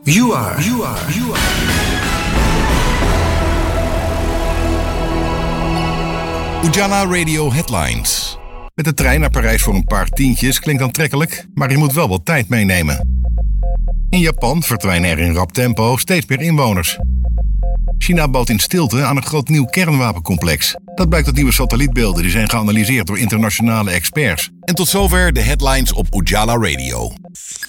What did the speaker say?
You are. Ujala Radio Headlines. Met de trein naar Parijs voor een paar tientjes klinkt aantrekkelijk, maar je moet wel wat tijd meenemen. In Japan verdwijnen er in rap tempo steeds meer inwoners. China bouwt in stilte aan een groot nieuw kernwapencomplex. Dat blijkt uit nieuwe satellietbeelden die zijn geanalyseerd door internationale experts. En tot zover de headlines op Ujala Radio.